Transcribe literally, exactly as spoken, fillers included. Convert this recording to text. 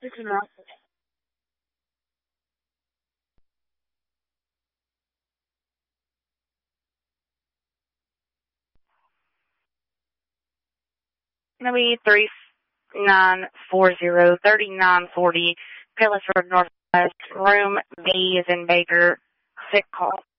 Six and nine. Gonna be three nine four zero thirty nine forty Payless Road Northwest. Room B is in Baker. Sick call.